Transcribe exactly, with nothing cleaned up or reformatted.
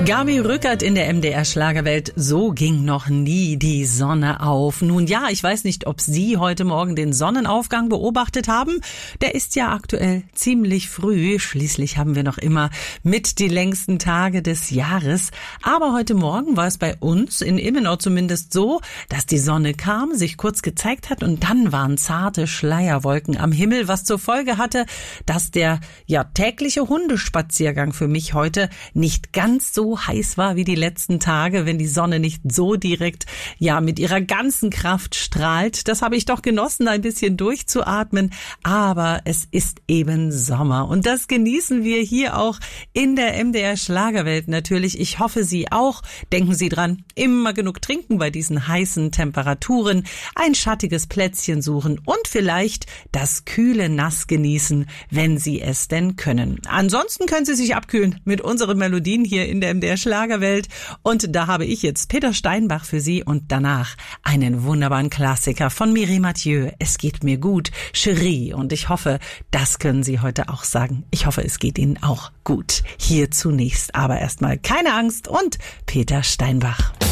Gabi Rückert in der M D R Schlagerwelt. So ging noch nie die Sonne auf. Nun ja, ich weiß nicht, ob Sie heute Morgen den Sonnenaufgang beobachtet haben. Der ist ja aktuell ziemlich früh. Schließlich haben wir noch immer mit die längsten Tage des Jahres. Aber heute Morgen war es bei uns in Immenau zumindest so, dass die Sonne kam, sich kurz gezeigt hat und dann waren zarte Schleierwolken am Himmel, was zur Folge hatte, dass der ja tägliche Hundespaziergang für mich heute nicht ganz so heiß war wie die letzten Tage, wenn die Sonne nicht so direkt, ja, mit ihrer ganzen Kraft strahlt. Das habe ich doch genossen, ein bisschen durchzuatmen. Aber es ist eben Sommer und das genießen wir hier auch in der M D R Schlagerwelt natürlich. Ich hoffe, Sie auch. Denken Sie dran, immer genug trinken bei diesen heißen Temperaturen, ein schattiges Plätzchen suchen und vielleicht das kühle Nass genießen, wenn Sie es denn können. Ansonsten können Sie sich abkühlen mit unseren Melodien hier in der M D R Schlagerwelt. Und da habe ich jetzt Peter Steinbach für Sie und danach einen wunderbaren Klassiker von Mireille Mathieu. Es geht mir gut, Chérie. Und ich hoffe, das können Sie heute auch sagen. Ich hoffe, es geht Ihnen auch gut. Hier zunächst aber erstmal keine Angst und Peter Steinbach.